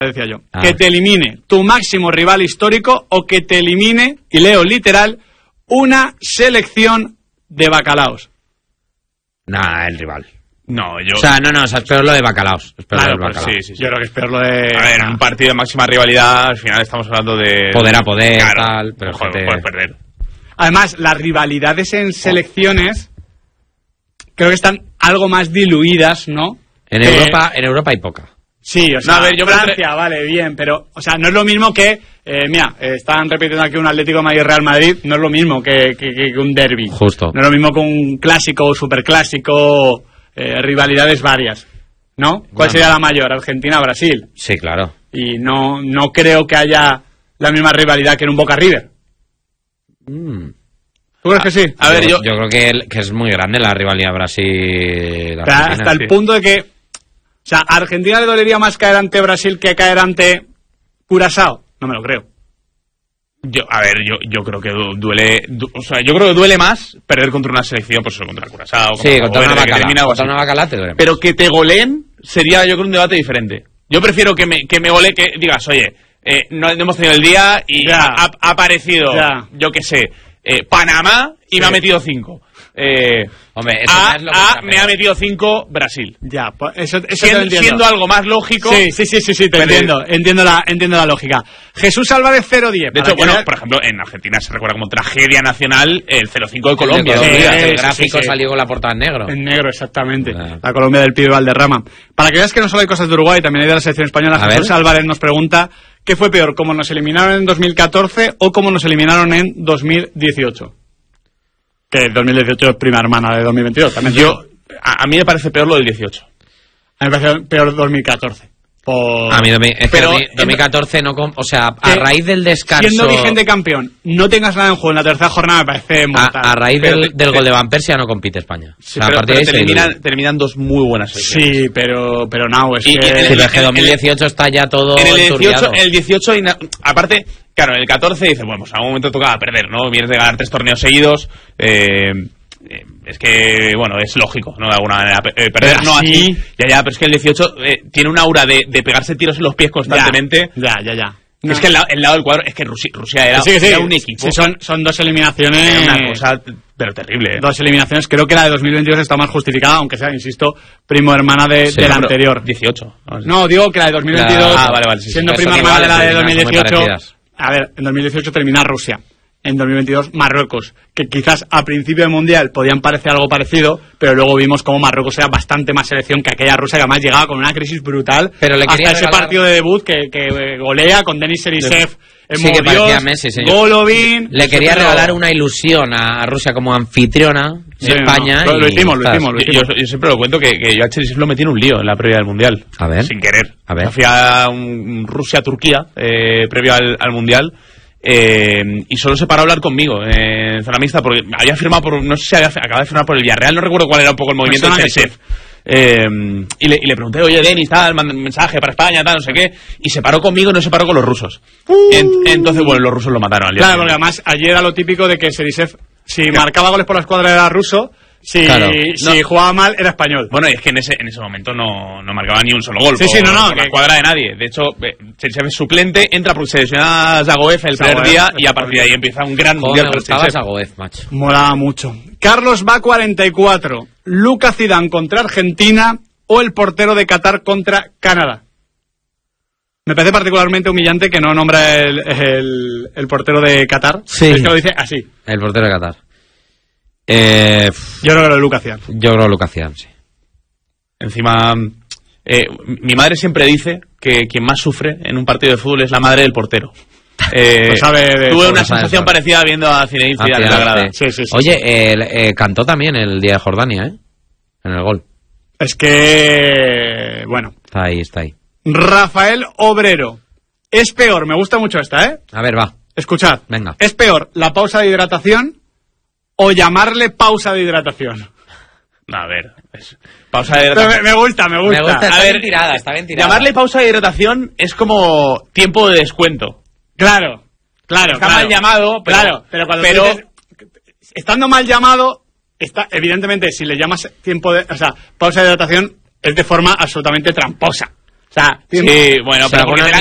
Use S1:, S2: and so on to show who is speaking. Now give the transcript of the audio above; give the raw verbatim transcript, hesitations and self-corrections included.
S1: decía yo,
S2: ah.
S1: que te elimine tu máximo rival histórico o que te elimine, y leo literal, una selección de bacalaos.
S2: Nah, el rival.
S3: No, yo...
S2: O sea, no, no, o sea, es peor lo de bacalaos. Es peor
S1: Claro,
S2: lo de
S1: pues
S2: bacalaos.
S3: sí, sí, sí.
S1: Yo creo que es peor lo de...
S3: A ver, en un partido de máxima rivalidad, al final estamos hablando de...
S2: Poder a poder,
S3: claro,
S2: tal, pero
S3: mejor,
S2: gente-
S3: puedes perder.
S1: Además, las rivalidades en selecciones creo que están algo más diluidas, ¿no?
S2: En
S1: Que-
S2: Europa, en Europa hay poca.
S1: Sí, o sea,
S3: No, a ver, yo me
S1: Francia,
S3: entre-
S1: vale, bien, pero, o sea, no es lo mismo que, eh, mira, eh, están repitiendo aquí un Atlético de Madrid-Real Madrid, no es lo mismo que, que, que un derbi.
S2: Justo.
S1: No es lo mismo que un clásico o superclásico, eh, rivalidades varias, ¿no? ¿Cuál
S2: Bueno.
S1: sería la mayor? Argentina-Brasil.
S2: Sí, claro.
S1: Y no, no creo que haya la misma rivalidad que en un Boca-River.
S2: Mm.
S1: ¿Tú crees que sí?
S3: A ver, yo...
S2: Yo creo que, el- que es muy grande la rivalidad Brasil.
S1: Hasta, hasta el
S3: sí.
S1: punto de que, o sea, ¿a Argentina le dolería más caer ante Brasil que caer ante Curazao? No me lo creo.
S3: Yo, a ver, yo, yo creo que du- duele, du- o sea, yo creo que duele más perder contra una selección, pues contra el Curazao,
S2: Sí, contra una
S3: Verde, que
S2: bacala.
S3: termina algo
S2: Contra
S3: así.
S2: una bacala te duele.
S3: Pero que te goleen sería, yo creo, un debate diferente. Yo prefiero que me, que me golee, que digas, oye, eh, no, no hemos tenido el día y
S1: Ya.
S3: ha, ha aparecido,
S1: Ya.
S3: yo qué sé, eh, Panamá y
S1: Sí.
S3: me ha metido cinco. Eh,
S2: Hombre, eso
S3: a,
S2: ya es lo que
S3: a
S2: está
S3: me ha
S2: peor.
S3: metido cinco Brasil.
S1: Ya, pues eso, eso te lo
S3: Siendo,
S1: entiendo.
S3: siendo algo más lógico.
S1: Sí, sí, sí, sí, sí, te
S3: Pero-
S1: entiendo, entiendo la, entiendo la lógica. Jesús Álvarez cero diez.
S3: De hecho, bueno, por ejemplo, en Argentina se recuerda como tragedia nacional el cero cinco de Colombia.
S2: De
S3: ¿no?
S2: Colombia,
S1: Sí,
S2: el
S1: sí,
S2: gráfico
S1: sí, sí.
S2: salió con la portada en negro.
S1: En negro, exactamente.
S2: Claro.
S1: La Colombia del pibe Valderrama. Para que veas que no solo hay cosas de Uruguay, también hay de la selección española.
S2: A
S1: Jesús
S2: ver.
S1: Álvarez nos pregunta, ¿qué fue peor, cómo nos eliminaron en dos mil catorce o cómo nos eliminaron en dos mil dieciocho? Que dos mil dieciocho es prima hermana de dos mil veintidós. También te
S3: Yo,
S1: digo.
S3: a, a mí me parece peor lo del dieciocho.
S1: A mí me parece peor dos mil catorce. Por...
S2: A mí, domi- es que
S3: Pero-
S2: domi- dos mil catorce no... com- O sea, a
S1: Que,
S2: raíz del descanso...
S1: Siendo vigente campeón, no tengas nada en juego en la tercera jornada, me parece mortal.
S2: A, a raíz
S3: Pero
S2: del,
S3: te-
S2: del
S3: te-
S2: gol de Van Persie ya no compite España.
S3: Sí,
S2: o sea,
S3: pero,
S2: a partir
S3: pero
S2: de ahí se
S3: terminan,
S2: diluye.
S3: terminan dos muy buenas selecciones.
S1: Sí, pero, pero no, es
S3: Y-
S1: que...
S3: y en el-
S2: Sí, pero es que
S3: en-
S2: dos mil dieciocho está ya todo
S3: En el dieciocho,
S2: enturbiado.
S3: el dieciocho y na- aparte, claro, en el catorce dices, bueno, pues a un momento tocaba perder, ¿no? Vienes de ganar tres torneos seguidos, eh, eh, es que, bueno, es lógico, ¿no? De alguna manera, pe- eh, perder
S1: Pero
S3: no
S1: así-
S3: así, ya, ya, pero es que el dieciocho eh, tiene un aura de, de pegarse tiros en los pies constantemente.
S1: Ya, ya, ya.
S3: Que Es que el, lado- el lado del cuadro, es que Rusia, Rusia era,
S1: Que sí, que sí.
S3: era un equipo,
S1: Sí, son, son dos eliminaciones.
S3: era una cosa, pero terrible, ¿eh?
S1: Dos eliminaciones. Creo que la de dos mil veintidós está más justificada, aunque sea, insisto, primo hermana de,
S2: Sí,
S1: de la
S3: Pero
S1: anterior.
S3: dieciocho.
S1: No, digo que la de dos mil veintidós,
S2: La-
S3: ah, vale, vale, sí, sí.
S1: siendo
S2: Son
S1: prima hermana de la de
S2: iguales,
S1: dos mil
S2: muy
S1: dieciocho.
S2: parecidas.
S1: A ver, en dos mil dieciocho termina Rusia. En dos mil veintidós Marruecos, que quizás a principio del Mundial podían parecer algo parecido, pero luego vimos como Marruecos era bastante más selección que aquella Rusia, que además llegaba con una crisis brutal.
S2: Pero le
S1: hasta
S2: quería
S1: ese
S2: regalar-
S1: partido de debut que, que eh, golea con Denis Serisev, en
S2: Sí, que
S1: modo
S2: parecía
S1: Dios,
S2: Messi, señor.
S1: Golovin.
S2: Le quería
S1: pero-
S2: regalar una ilusión a, a Rusia como anfitriona
S1: Sí,
S2: de España.
S1: no, lo
S2: y
S1: hicimos, lo
S2: estás.
S1: hicimos, lo
S3: Yo, yo- yo siempre lo cuento que, que yo a Chelsea lo metí en un lío en la previa del Mundial.
S2: A ver.
S3: Sin querer.
S2: A ver.
S3: Fui a un, un Rusia-Turquía eh, previo al, al Mundial eh, y solo se paró a hablar conmigo eh, en zona mixta porque había firmado por, no sé si había, acababa de firmar por el Villarreal, no recuerdo cuál era un poco el movimiento de
S1: suena que
S3: Chelsea. Eh, y, le, y le pregunté, oye, Denis, tal, manda un mensaje para España, tal, no sé qué. Y se paró conmigo y no se paró con los rusos. En- entonces, bueno, los rusos lo mataron al día
S1: Claro, porque
S3: siguiente.
S1: además ayer era lo típico de que Serisev, si marcaba goles por la escuadra era ruso, si,
S2: Claro.
S1: si
S3: No.
S1: jugaba mal era español.
S3: Bueno, y es que en ese, en ese momento no, no marcaba ni un solo gol.
S1: Sí,
S3: por,
S1: sí, no, no,
S3: por la
S1: que-
S3: cuadra de nadie. De hecho, eh, Chelsea es suplente, entra porque se lesiona Zagoev el primer
S1: Zagoev,
S3: día y a partir de ahí empieza un gran
S2: Joder,
S3: mundial
S2: me
S3: para
S2: gustaba
S3: Chelsea.
S2: esa Goez, macho.
S1: Molaba mucho. Carlos va cuarenta y cuatro. Lucas Zidane contra Argentina o el portero de Qatar contra Canadá. Me parece particularmente humillante que no nombra el, el, el portero de Qatar.
S2: Sí.
S1: Es que lo dice así.
S2: El portero de Qatar. Eh,
S1: Yo creo que lo de Lucas Zidane.
S2: yo creo Lucas Zidane, sí.
S3: Encima, eh, mi madre siempre dice que quien más sufre en un partido de fútbol es la madre del portero. Eh,
S1: Lo sabe de
S3: tuve
S1: sobra,
S3: una
S2: sabe
S3: sensación
S2: de sobra.
S3: parecida viendo a Zinedine
S2: Ah,
S3: Zidane en la
S2: Zidane,
S3: grada.
S2: sí.
S1: Sí, sí, sí.
S2: Oye, eh, eh, cantó también el día de Jordania, ¿eh? En el gol.
S1: Es que... Bueno.
S2: Está ahí, está ahí.
S1: Rafael Obrero. Es peor, me gusta mucho esta, ¿eh?
S2: A ver, va.
S1: Escuchad.
S2: Venga.
S1: ¿Es peor la pausa de hidratación o llamarle pausa de hidratación?
S3: No, a ver, es- pausa de
S1: Me,
S3: hidratación.
S1: me gusta, me gusta.
S2: Me gusta,
S3: A
S2: está
S3: ver,
S2: bien tirada, está bien tirada.
S3: Llamarle pausa de hidratación es como tiempo de descuento.
S1: Claro, claro.
S3: Está
S1: claro.
S3: mal llamado, pero,
S1: Claro, pero cuando
S3: pero-
S1: tú dices- estando mal llamado, está, evidentemente, si le llamas tiempo de... O sea, pausa de hidratación es de forma absolutamente tramposa. O sea,
S3: Sí, bueno,
S2: Si
S3: pero
S2: alguna
S3: porque te la